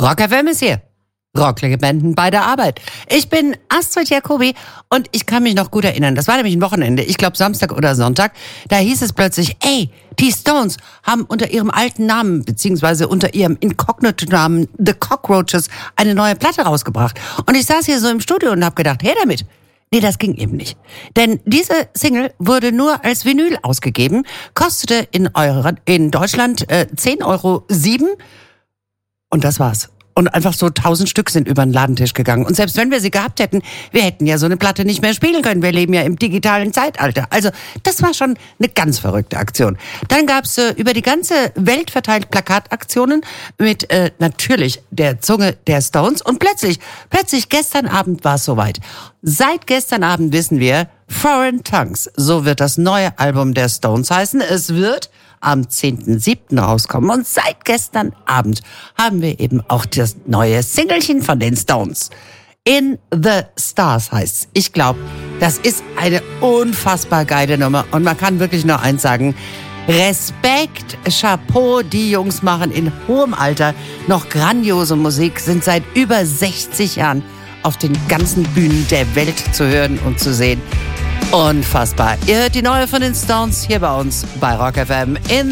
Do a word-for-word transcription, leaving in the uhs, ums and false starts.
Rock F M ist hier. Rocklegenden bei der Arbeit. Ich bin Astrid Jacobi und ich kann mich noch gut erinnern. Das war nämlich ein Wochenende, ich glaube Samstag oder Sonntag. Da hieß es plötzlich, ey, die Stones haben unter ihrem alten Namen, beziehungsweise unter ihrem Inkognito-Namen The Cockroaches, eine neue Platte rausgebracht. Und ich saß hier so im Studio und habe gedacht, her damit. Nee, das ging eben nicht. Denn diese Single wurde nur als Vinyl ausgegeben, kostete in, Euro, in Deutschland äh, zehn Euro sieben und das war's. Und einfach so tausend Stück sind über den Ladentisch gegangen. Und selbst wenn wir sie gehabt hätten, wir hätten ja so eine Platte nicht mehr spielen können. Wir leben ja im digitalen Zeitalter. Also das war schon eine ganz verrückte Aktion. Dann gab's äh, über die ganze Welt verteilt Plakataktionen mit äh, natürlich der Zunge der Stones. Und plötzlich, plötzlich gestern Abend war es soweit. Seit gestern Abend wissen wir, Foreign Tongues, so wird das neue Album der Stones heißen. Es wird am zehnten siebten rauskommen. Und seit gestern Abend haben wir eben auch das neue Singlechen von den Stones. In the Stars heißt's. Ich glaube, das ist eine unfassbar geile Nummer. Und man kann wirklich nur eins sagen. Respekt, Chapeau, die Jungs machen in hohem Alter noch grandiose Musik, sind seit über sechzig Jahren auf den ganzen Bühnen der Welt zu hören und zu sehen. Unfassbar. Ihr hört die neue von den Stones hier bei uns bei Rock F M in